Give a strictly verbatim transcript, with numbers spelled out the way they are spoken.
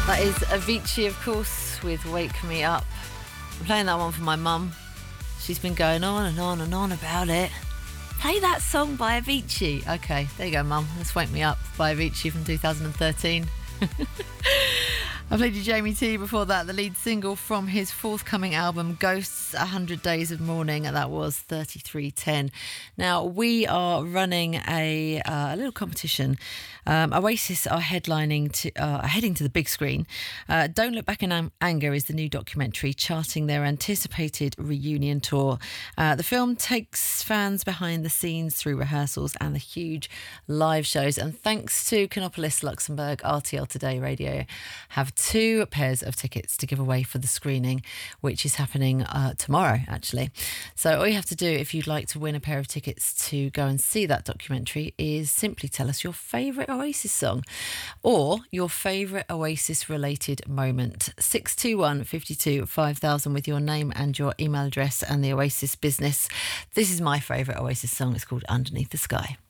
That is Avicii, of course, with Wake Me Up. I'm playing that one for my mum. She's been going on and on and on about it. Play that song by Avicii. Okay, there you go, mum. Let's Wake Me Up by Avicii from two thousand thirteen. I played you Jamie T before that, the lead single from his forthcoming album Ghosts, one hundred Days of Mourning, and that was thirty-three ten. Now, we are running a, uh, a little competition. Um, Oasis are headlining to, uh, heading to the big screen. Uh, Don't Look Back in Am- Anger is the new documentary charting their anticipated reunion tour. Uh, the film takes fans behind the scenes through rehearsals and the huge live shows. And thanks to Canopolis Luxembourg, R T L Today Radio have two pairs of tickets to give away for the screening, which is happening uh, tomorrow, actually. So all you have to do if you'd like to win a pair of tickets to go and see that documentary is simply tell us your favourite Oasis song or your favourite Oasis-related moment. six two one, five two, five thousand with your name and your email address and the Oasis business. This is my favourite Oasis song. It's called Underneath the Sky.